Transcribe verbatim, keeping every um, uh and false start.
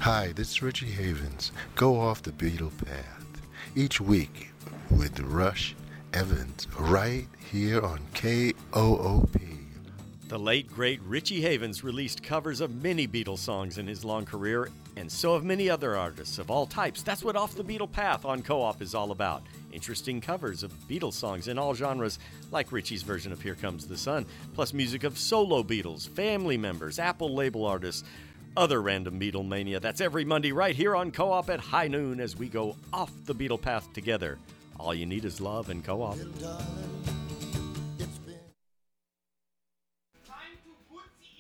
Hi, this is Richie Havens. Go off the Beatle path. Each week with Rush Evans right here on K O O P. The late, great Richie Havens released covers of many Beatles songs in his long career, and so have many other artists of all types. That's what Off the Beatle Path on Co-op is all about. Interesting covers of Beatles songs in all genres, like Richie's version of Here Comes the Sun, plus music of solo Beatles, family members, Apple label artists, other random Beatle mania. That's every Monday right here on Co-op at high noon as we go off the Beatle path together. All you need is love and Co-op. Little darling,